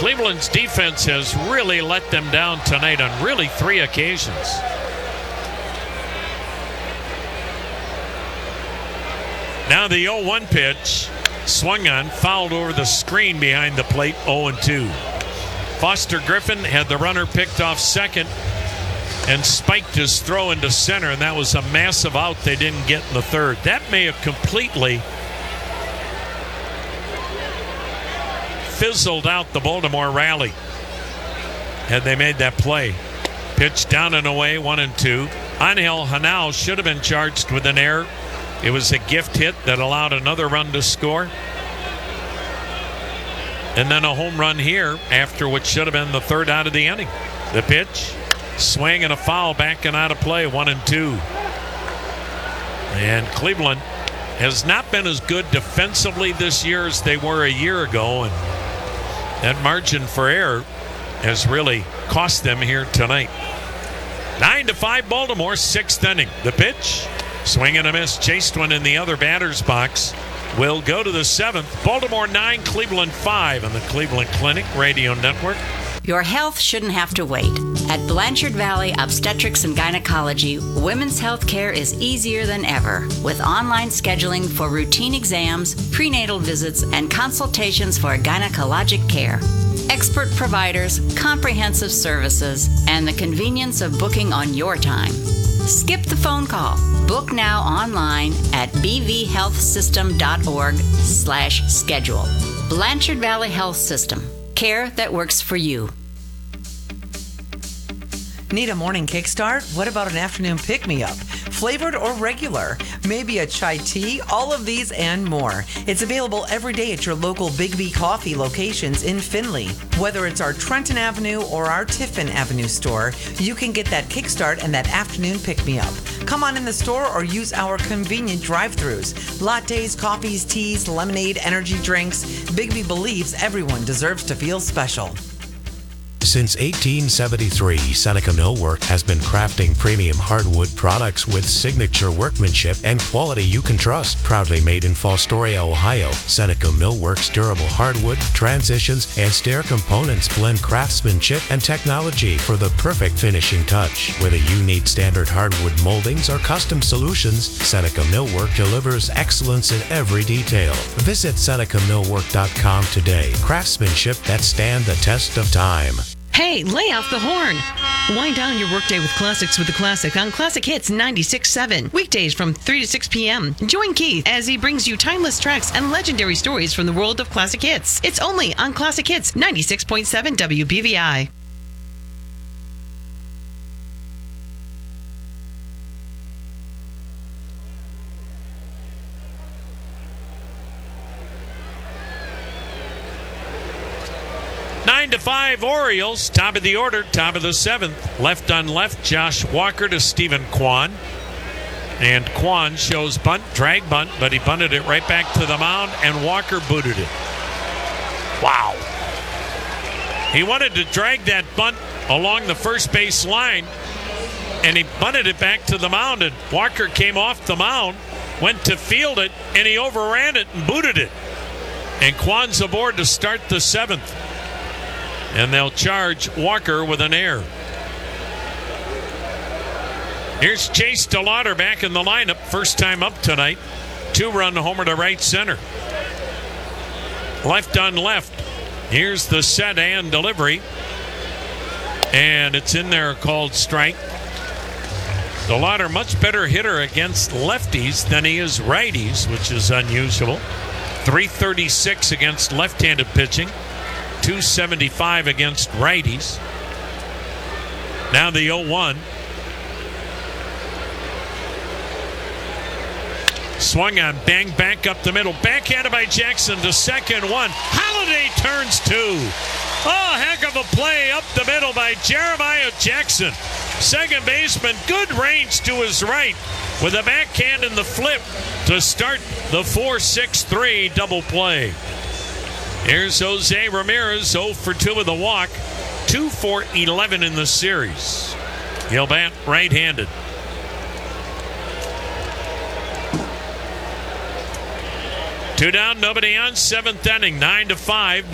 Cleveland's defense has really let them down tonight on really 3 occasions. Now the 0-1 pitch, swung on, fouled over the screen behind the plate, 0-2. Foster Griffin had the runner picked off second and spiked his throw into center, and that was a massive out they didn't get in the third. That may have completely fizzled out the Baltimore rally had they made that play. Pitch down and away, 1-2. Angel Hanao should have been charged with an error. It was a gift hit that allowed another run to score. And then a home run here after what should have been the third out of the inning. The pitch, swing and a foul, back and out of play, 1-2. And Cleveland has not been as good defensively this year as they were a year ago, and that margin for error has really cost them here tonight. 9-5 Baltimore, 6th inning. The pitch, swing and a miss, chased one in the other batter's box. Will go to the 7th. Baltimore 9, Cleveland 5 on the Cleveland Clinic Radio Network. Your health shouldn't have to wait. At Blanchard Valley Obstetrics and Gynecology, women's health care is easier than ever, with online scheduling for routine exams, prenatal visits, and consultations for gynecologic care. Expert providers, comprehensive services, and the convenience of booking on your time. Skip the phone call. Book now online at bvhealthsystem.org/schedule. Blanchard Valley Health System. Care that works for you. Need a morning kickstart? What about an afternoon pick-me-up? Flavored or regular? Maybe a chai tea? All of these and more. It's available every day at your local Big B Coffee locations in Findlay. Whether it's our Trenton Avenue or our Tiffin Avenue store, you can get that kickstart and that afternoon pick-me-up. Come on in the store or use our convenient drive-thrus. Lattes, coffees, teas, lemonade, energy drinks. Big B believes everyone deserves to feel special. Since 1873, Seneca Millwork has been crafting premium hardwood products with signature workmanship and quality you can trust. Proudly made in Fostoria, Ohio, Seneca Millwork's durable hardwood, transitions, and stair components blend craftsmanship and technology for the perfect finishing touch. Whether you need standard hardwood moldings or custom solutions, Seneca Millwork delivers excellence in every detail. Visit SenecaMillwork.com today. Craftsmanship that stand the test of time. Hey, lay off the horn. Wind down your workday with classics with the Classic on Classic Hits 96.7. Weekdays from 3 to 6 p.m. Join Keith as he brings you timeless tracks and legendary stories from the world of classic hits. It's only on Classic Hits 96.7 WBVI. To 5 Orioles, top of the order, top of the 7th. Left on left, Josh Walker to Stephen Kwan. And Kwan shows bunt, drag bunt, but he bunted it right back to the mound, and Walker booted it. Wow. He wanted to drag that bunt along the first base line, and he bunted it back to the mound, and Walker came off the mound, went to field it, and he overran it and booted it. And Kwan's aboard to start the 7th. And they'll charge Walker with an error. Here's Chase DeLauder back in the lineup. First time up tonight. 2-run homer to right center. Left on left. Here's the set and delivery. And it's in there, called strike. DeLauder, much better hitter against lefties than he is righties, which is unusual. .336 against left-handed pitching. .275 against righties. Now the 0-1. Swung on, bang, back up the middle. Backhanded by Jackson to second, 1. Holiday turns 2. Oh, heck of a play up the middle by Jeremiah Jackson. Second baseman, good range to his right with a backhand in the flip to start the 4-6-3 double play. Here's Jose Ramirez, 0 for 2 with a walk, 2 for 11 in the series. He'll bat right-handed. Two down, nobody on, 7th inning, 9-5.